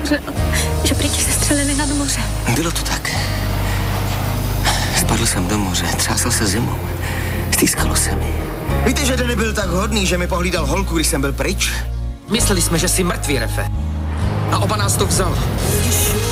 zemřel. Že prý tě sestřelili nad mořem. Bylo to tak. Spadl jsem do moře, třásal se zimou. Stýskalo se mi. Víte, že Danny byl tak hodný, že mi pohlídal holku, když jsem byl pryč? Mysleli jsme, že jsi mrtvý, Refe. A oba nás to vzal.